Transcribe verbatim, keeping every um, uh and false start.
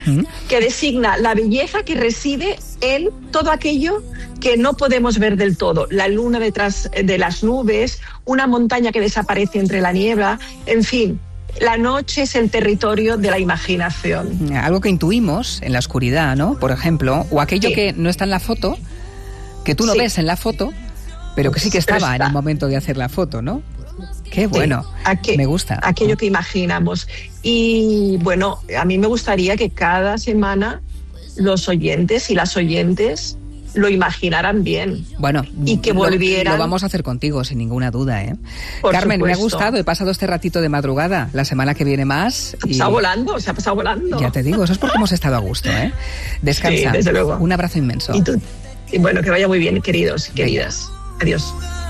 ¿Mm? Que designa la belleza que reside en todo aquello que no podemos ver del todo. La luna detrás de las nubes, una montaña que desaparece entre la niebla, en fin. La noche es el territorio de la imaginación. Algo que intuimos en la oscuridad, ¿no? Por ejemplo, o aquello sí. que no está en la foto, que tú no sí. ves en la foto, pero que sí que estaba en el momento de hacer la foto, ¿no? Qué bueno, sí, aqu- me gusta. Aquello que imaginamos. Y bueno, a mí me gustaría que cada semana los oyentes y las oyentes lo imaginaran bien. Bueno, y que volvieran. Lo, lo vamos a hacer contigo, sin ninguna duda, ¿eh? Por Carmen, supuesto. Me ha gustado, he pasado este ratito de madrugada. La semana que viene más. Se ha pasado y... volando, se ha pasado volando. Ya te digo, eso es porque hemos estado a gusto, ¿eh? Descansa. Sí, desde luego. Un abrazo inmenso. Y tú, y bueno, que vaya muy bien, queridos y queridas. Adiós.